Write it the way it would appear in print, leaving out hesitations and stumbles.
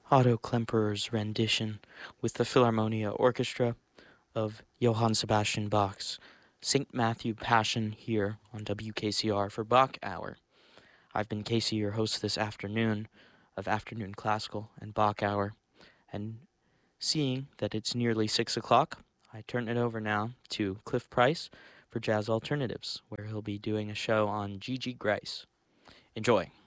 Otto Klemperer's rendition with the Philharmonia Orchestra of Johann Sebastian Bach's St. Matthew Passion here on WKCR for Bach Hour. I've been Casey, your host this afternoon of Afternoon Classical and Bach Hour, and seeing that it's nearly 6 o'clock, I turn it over now to Cliff Price for Jazz Alternatives, where he'll be doing a show on Gigi Grice. Enjoy.